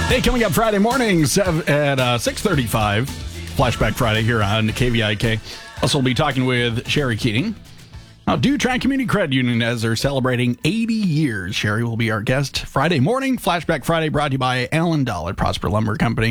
Hey, coming up Friday mornings at 6:35, Flashback Friday here on KVIK. Also, we'll be talking with Sherry Keating. Now, DuTran Community Credit Union, as they're celebrating 80 years. Sherry will be our guest Friday morning. Flashback Friday brought to you by Allen Dahl at Prosper Lumber Company.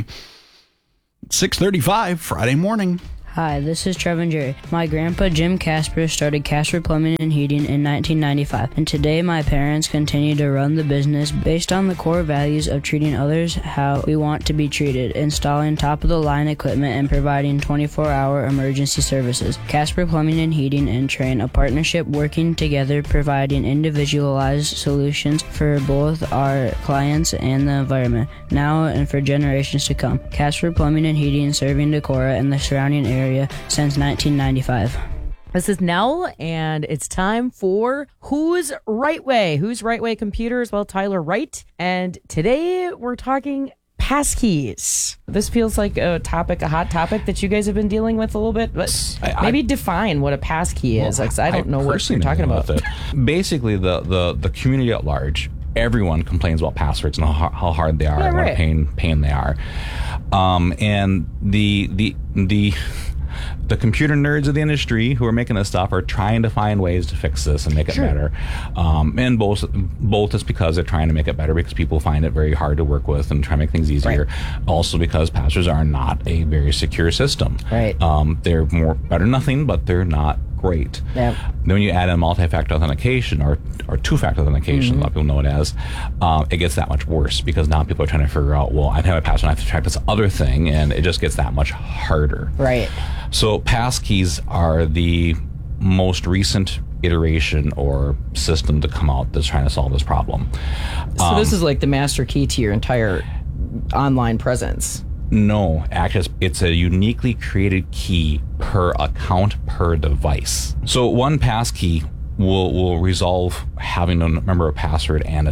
6:35 Friday morning. Hi, this is Trevor and Jerry. My grandpa Jim Casper started Casper Plumbing and Heating in 1995, and today my parents continue to run the business based on the core values of treating others how we want to be treated, installing top-of-the-line equipment, and providing 24-hour emergency services. Casper Plumbing and Heating and Train, a partnership working together providing individualized solutions for both our clients and the environment, now and for generations to come. Casper Plumbing and Heating serving Decorah and the surrounding area since 1995. This is Nell, and it's time for Who's Right Way? Who's Right Way Computers? Well, Tyler Wright. And today we're talking passkeys. This feels like a hot topic that you guys have been dealing with a little bit, but maybe define what a passkey is. I don't know what you're talking about. Basically, the community at large, everyone complains about passwords and how hard they are and what a pain they are. And the computer nerds of the industry who are making this stuff are trying to find ways to fix this and make it better. And both is because they're trying to make it better because people find it very hard to work with and try to make things easier. Right. Also because passwords are not a very secure system. Right. They're better than nothing, but they're not great. Yep. Then when you add in multi-factor authentication or two-factor authentication, a lot of people know it as, it gets that much worse because now people are trying to figure out, well, I have a password, I have to track this other thing, and it just gets that much harder. Right. So passkeys are the most recent iteration or system to come out that's trying to solve this problem. So this is like the master key to your entire online presence. No, actually, it's a uniquely created key per account per device. So one passkey will resolve having to remember a password and a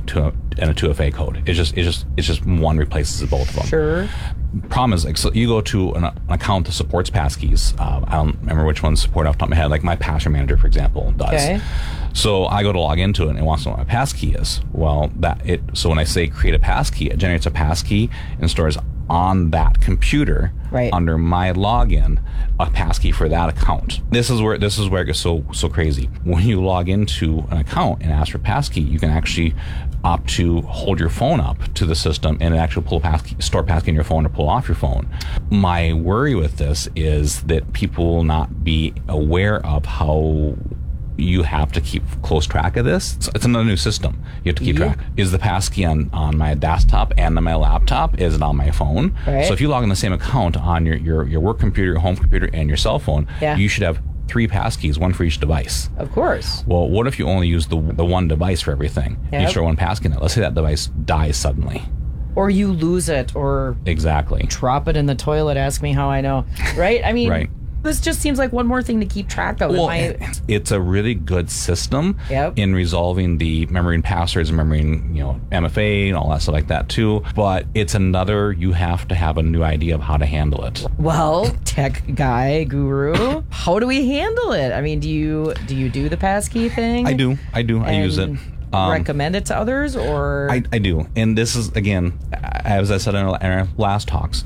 2FA code. It's just one replaces both of them. Sure. Problem is, like, so you go to an account that supports passkeys. I don't remember which ones support off the top of my head. Like my password manager, for example, does. Okay. So I go to log into it and it wants to know what my passkey is. Well, so when I say create a passkey, it generates a passkey and stores on that computer under my login a passkey for that account. This is where it gets so crazy. When you log into an account and ask for passkey, you can actually opt to hold your phone up to the system and actually store passkey in your phone or pull off your phone. My worry with this is that people will not be aware of how you have to keep close track of this. It's another new system. You have to keep track. Is the passkey on my desktop and on my laptop? Is it on my phone? Right. So if you log in the same account on your work computer, your home computer, and your cell phone, you should have 3 passkeys, one for each device. Of course. Well, what if you only use the one device for everything? Yep. You store one passkey in it. Let's say that device dies suddenly. Or you lose it, or drop it in the toilet. Ask me how I know. Right? I mean, right. This just seems like one more thing to keep track of. Well, it's a really good system in resolving the memory and passwords, remembering, MFA and all that stuff like that too. But it's another, you have to have a new idea of how to handle it. Well, tech guy, guru, how do we handle it? I mean, do you do the passkey thing? I do. I use it. Recommend it to others, or I do, and this is, again, as I said in our last talks,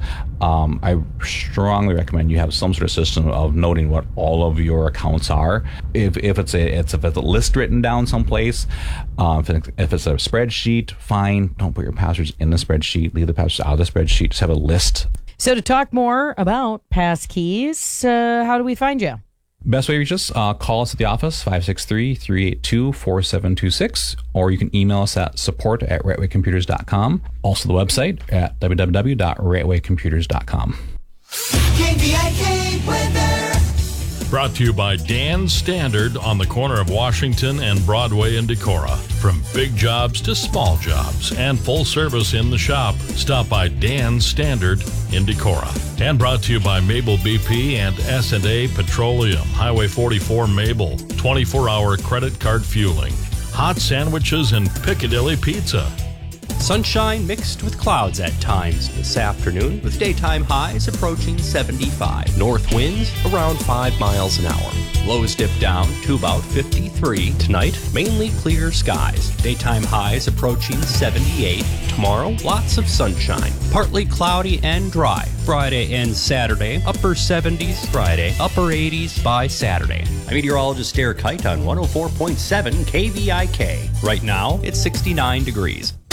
I strongly recommend you have some sort of system of noting what all of your accounts are. If it's a list written down someplace, if it's a spreadsheet, fine. Don't put your passwords in the spreadsheet. Leave the passwords out of the spreadsheet. Just have a list. So to talk more about passkeys, how do we find you? Best way to reach us, call us at the office, 563-382-4726, or you can email us at support@rightwaycomputers.com. Also the website at www.rightwaycomputers.com. KVIK weather. Brought to you by Dan Standard on the corner of Washington and Broadway in Decorah. From big jobs to small jobs and full service in the shop, stop by Dan Standard in Decorah. And brought to you by Mabel BP and S&A Petroleum, Highway 44 Mabel, 24-hour credit card fueling, hot sandwiches and Piccadilly Pizza. Sunshine mixed with clouds at times this afternoon, with daytime highs approaching 75. North winds around 5 miles an hour. Lows dip down to about 53. Tonight, mainly clear skies. Daytime highs approaching 78. Tomorrow, lots of sunshine. Partly cloudy and dry. Friday and Saturday, upper 70s. Friday, upper 80s by Saturday. I'm meteorologist Derek Kite on 104.7 KVIK. Right now, it's 69 degrees.